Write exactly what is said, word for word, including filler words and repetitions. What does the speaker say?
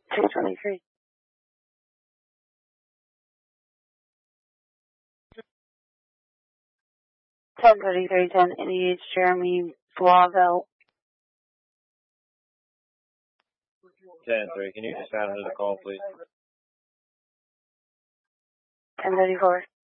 two twenty-three. ten thirty-three, ten eighty-eight, Jeremy Blauvelt. ten three, can you just add under the call, please? ten thirty-four.